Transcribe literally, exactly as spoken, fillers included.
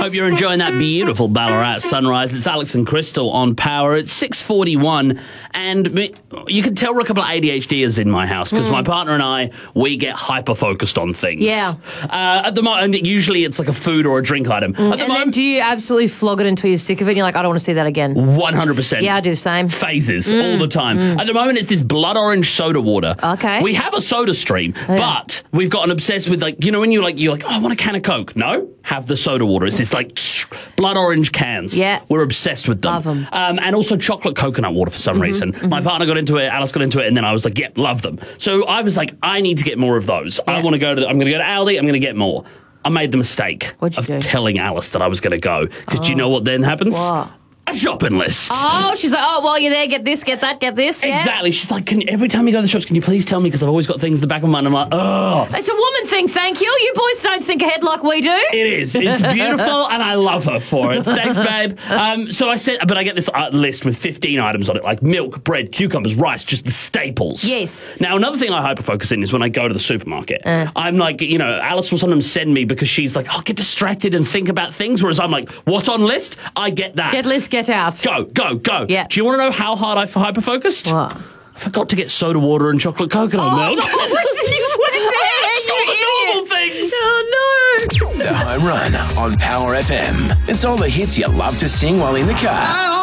Hope you're enjoying that beautiful Ballarat sunrise. It's Alex and Crystal on Power. It's six forty-one, and me, you can tell we're a couple of A D H Ders in my house because mm. my partner and I, we get hyper-focused on things. Yeah. Uh, at the moment, usually it's like a food or a drink item. Mm. At the and moment, then do you absolutely flog it until you're sick of it and you're like, I don't want to see that again? one hundred percent. Yeah, I do the same. Phases mm. all the time. Mm. At the moment, it's this blood orange soda water. Okay. We have a soda stream, oh, yeah. but we've gotten obsessed with, like, you know, when you're like, you're like, oh, I want a can of Coke. No, have the soda water. It's this like blood orange cans. Yeah. We're obsessed with them. Love them. Um, and also chocolate coconut water for some mm-hmm, reason. Mm-hmm. My partner got into it, Alice got into it, and then I was like, yep, yeah, love them. So I was like, I need to get more of those. Yeah. I want to go to, the, I'm going to go to Aldi, I'm going to get more. I made the mistake What'd you of do? telling Alice that I was going to go. Because oh. do you know what then happens? What? A shopping list. Oh, she's like, oh, while you're there, get this, get that, get this. Yeah? Exactly. She's like, can, every time you go to the shops, can you please tell me? Because I've always got things in the back of my mind. I'm like, oh. It's a woman thing, thank you. You boys don't think ahead like we do. It is. It's beautiful, and I love her for it. Thanks, babe. Um, so I said, but I get this uh, list with fifteen items on it, like milk, bread, cucumbers, rice, just the staples. Yes. Now, another thing I hyper-focus in is when I go to the supermarket. Uh. I'm like, you know, Alice will sometimes send me because she's like, I'll get distracted and think about things, whereas I'm like, what on list? I get that. Get list, get out. Go. Go, go. Yeah. Do you want to know how hard I hyper-focused? What? I forgot to get soda water and chocolate coconut oh, milk. No, you went there, It's all the normal things. Oh, no. The Home Run on Power F M. It's all the hits you love to sing while in the car.